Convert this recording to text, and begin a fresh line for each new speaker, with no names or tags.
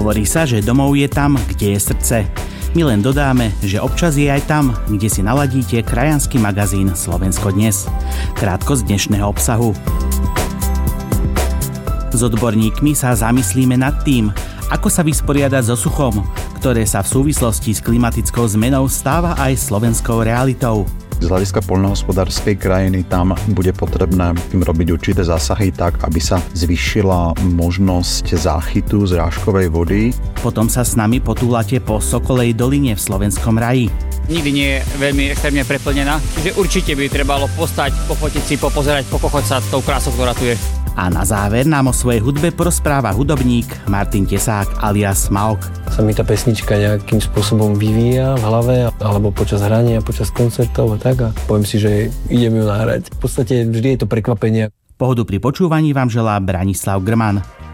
Hovorí sa, že domov je tam, kde je srdce. My len dodáme, že občas je aj tam, kde si naladíte krajanský magazín Slovensko dnes. Krátko z dnešného obsahu. S odborníkmi sa zamyslíme nad tým, ako sa vysporiadať so suchom, ktoré sa v súvislosti s klimatickou zmenou stáva aj slovenskou realitou.
Z hľadiska poľnohospodárskej krajiny tam bude potrebné robiť určité zásahy tak, aby sa zvýšila možnosť záchytu zrážkovej vody.
Potom sa s nami potúlate po Sokolej doline v Slovenskom raji.
Nikdy nie je veľmi extrémne preplnená, čiže určite by trebalo postať, pofotiť si, popozerať, pokochať sa tou krásou, ktorá tu je.
A na záver nám o svojej hudbe porozpráva hudobník Martin Tesák alias Maok.
Sa mi tá pesnička nejakým spôsobom vyvíja v hlave, alebo počas hrania, počas koncertov a tak, a poviem si, že idem ju nahrať. V podstate vždy je to prekvapenie.
Pohodu pri počúvaní vám želá Branislav Grman.